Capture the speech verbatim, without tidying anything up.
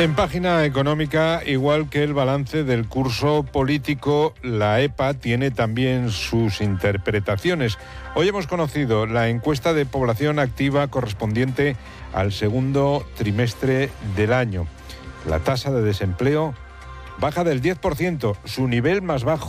En página económica, igual que el balance del curso político, la E P A tiene también sus interpretaciones. Hoy hemos conocido la encuesta de población activa correspondiente al segundo trimestre del año. La tasa de desempleo baja del diez por ciento, su nivel más bajo